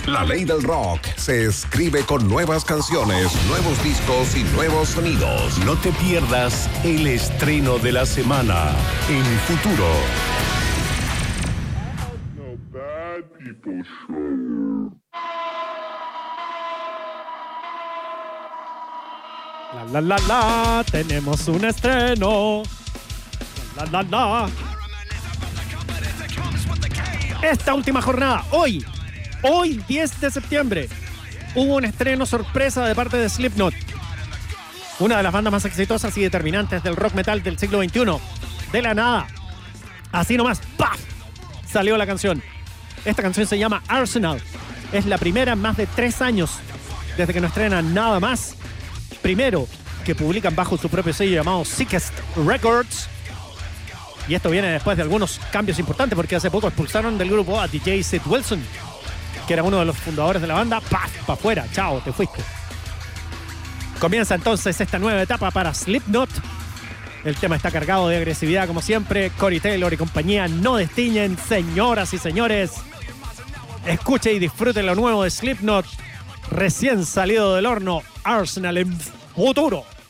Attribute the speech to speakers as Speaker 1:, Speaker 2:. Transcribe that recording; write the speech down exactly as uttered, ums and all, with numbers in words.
Speaker 1: La ley del rock se escribe con nuevas canciones, nuevos discos y nuevos sonidos.
Speaker 2: No te pierdas el estreno de la semana en Futuro.
Speaker 3: La la la la, tenemos un estreno. La la la. Esta última jornada, hoy, hoy diez de septiembre, hubo un estreno sorpresa de parte de Slipknot, una de las bandas más exitosas y determinantes del rock metal del siglo veintiuno. De la nada, así nomás, ¡paf!, salió la canción. Esta canción se llama Arsenal. Es la primera en más de tres años desde que no estrenan nada más. Primero, que publican bajo su propio sello llamado Sickest Records. Y esto viene después de algunos cambios importantes, porque hace poco expulsaron del grupo a D J Sid Wilson, que era uno de los fundadores de la banda. ¡Paf! ¡Pa' afuera! ¡Chao! ¡Te fuiste! Comienza entonces esta nueva etapa para Slipknot. El tema está cargado de agresividad, como siempre. Corey Taylor y compañía no destiñen. Señoras y señores, escuche y disfrute lo nuevo de Slipknot, recién salido del horno. Arsenal en Futuro.